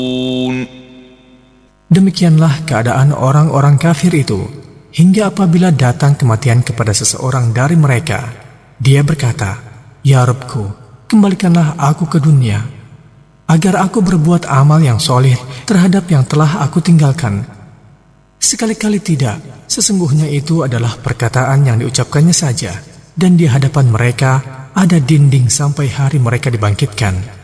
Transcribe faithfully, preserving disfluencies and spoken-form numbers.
Demikianlah keadaan orang-orang kafir itu, hingga apabila datang kematian kepada seseorang dari mereka, dia berkata, "Ya Rabbku, kembalikanlah aku ke dunia, agar aku berbuat amal yang soleh terhadap yang telah aku tinggalkan." Sekali-kali tidak, sesungguhnya itu adalah perkataan yang diucapkannya saja, dan di hadapan mereka ada dinding sampai hari mereka dibangkitkan.